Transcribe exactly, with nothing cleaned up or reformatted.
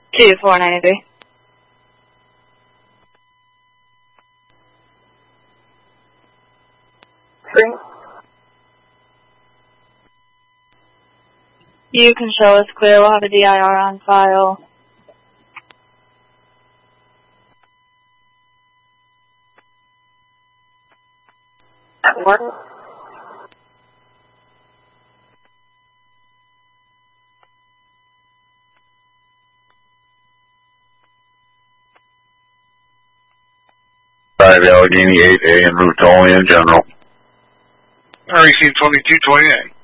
two four ninety-three. Three. You can show us clear. We'll have a D I R on file. One. Five Allegheny eight A and Rutolian General. I received twenty-two twenty-nine.